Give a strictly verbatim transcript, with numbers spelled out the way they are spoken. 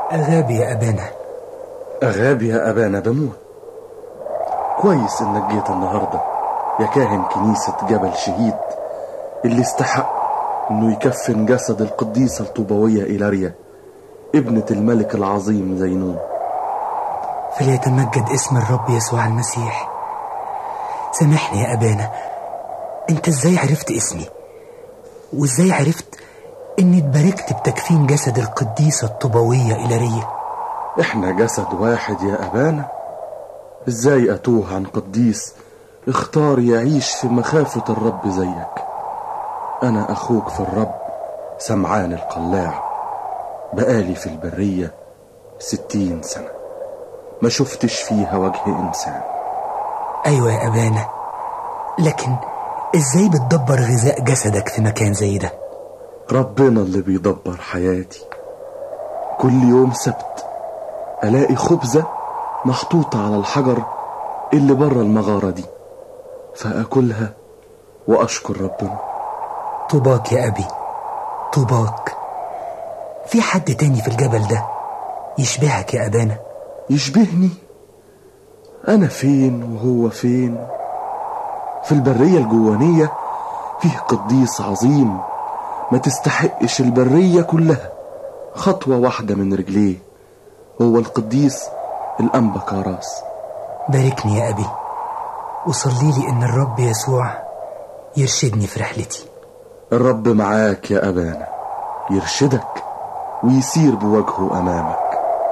أغابي يا أبانا. أغابي يا أبانا بموت. كويس إنك جيت النهاردة يا كاهن كنيسة جبل شهيد، اللي استحق إنه يكفن جسد القديسة الطوبوية إيلاريا ابنة الملك العظيم زينون. فليتمجد اسم الرب يسوع المسيح. سامحني يا أبانا، أنت إزاي عرفت اسمي؟ وإزاي عرفت إني اتباركت بتكفين جسد القديسة الطوبوية إيلاريا؟ إحنا جسد واحد يا أبانا، إزاي أتوه عن قديس اختار يعيش في مخافة الرب زيك؟ أنا أخوك في الرب سمعان القلاع، بقالي في البرية ستين سنة ما شفتش فيها وجه إنسان. أيوة يا أبانا، لكن إزاي بتدبر غذاء جسدك في مكان زي ده؟ ربنا اللي بيدبر حياتي. كل يوم سبت ألاقي خبزة محطوطة على الحجر اللي برا المغارة دي، فأكلها وأشكر ربنا. طوباك يا أبي، طوباك. في حد تاني في الجبل ده يشبهك يا أبانا؟ يشبهني؟ أنا فين وهو فين؟ في البرية الجوانية فيه قديس عظيم ما تستحقش البرية كلها خطوة واحدة من رجليه، هو القديس الأنبا كاراس. باركني يا أبي، وصلي لي إن الرب يسوع يرشدني في رحلتي. الرب معاك يا أبانا، يرشدك ويسير بوجهه أمامك.